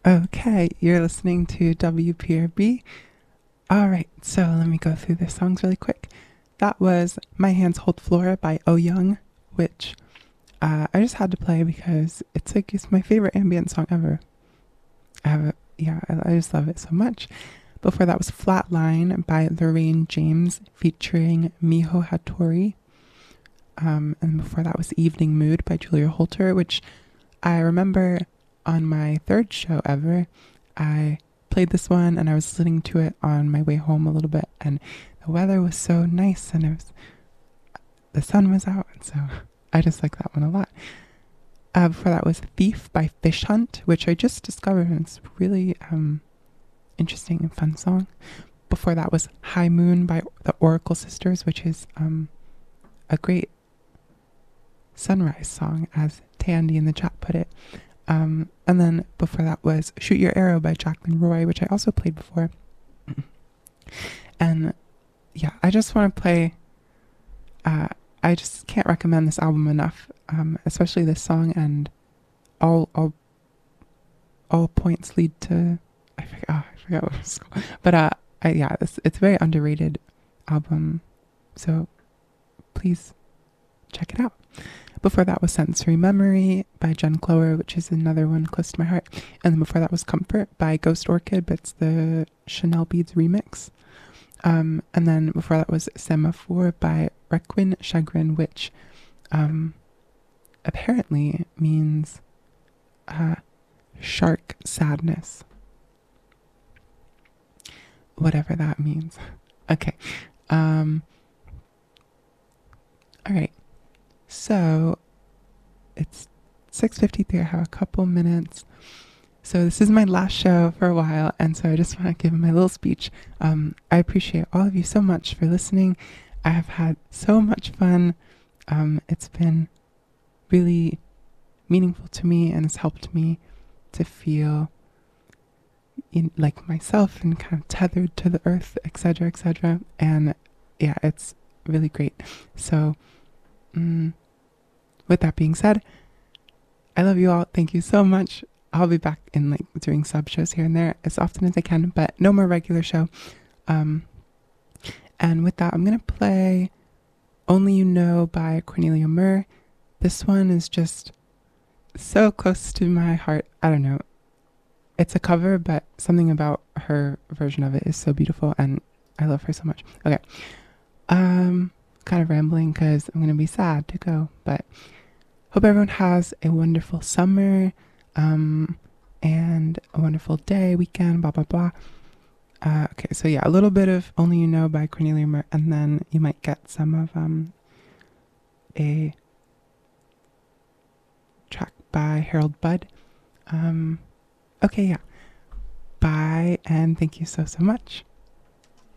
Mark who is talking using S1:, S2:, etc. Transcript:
S1: Okay, you're listening to WPRB. All right, so let me go through the songs really quick. That was My Hands Hold Flora by Oh Young, which I just had to play because it's my favorite ambient song ever. I just love it so much. Before that was Flatline by Lorraine James featuring Miho Hattori. And before that was Evening Mood by Julia Holter, which I remember on my third show ever, I played this one and I was listening to it on my way home a little bit, and the weather was so nice and the sun was out, and so I just like that one a lot. Before that was Thief by Fish Hunt, which I just discovered, and it's really interesting and fun song. Before that was High Moon by the Oracle Sisters, which is a great sunrise song, as Tandy in the chat put it. And then before that was Shoot Your Arrow by Jacqueline Roy, which I also played before. And yeah, I just want to play. I just can't recommend this album enough, especially this song, and all points lead to. I forgot what it's called. But it's a very underrated album, so please check it out. Before that was Sensory Memory by Jen Clower, which is another one close to my heart. And then before that was Comfort by Ghost Orchid, but it's the Chanel Beads remix. And then before that was Semaphore by Requin Chagrin, which apparently means shark sadness. Whatever that means. Okay. All right. So it's 6:53. I have a couple minutes. So this is my last show for a while, and so I just want to give my little speech. I appreciate all of you so much for listening. I have had so much fun. It's been really meaningful to me, and it's helped me to feel like myself and kind of tethered to the earth, etc., etc. And yeah, it's really great. So with that being said, I love you all. Thank you so much. I'll be back in doing sub shows here and there as often as I can, but no more regular show. And with that, I'm going to play Only You Know by Cornelia Murr. This one is just so close to my heart. I don't know. It's a cover, but something about her version of it is so beautiful, and I love her so much. Okay. Kind of rambling because I'm going to be sad to go, but hope everyone has a wonderful summer, and a wonderful day, weekend, blah, blah, blah. Okay, so yeah, a little bit of Only You Know by Cornelia Murr, and then you might get some of a track by Harold Budd. Okay, yeah. Bye, and thank you so much.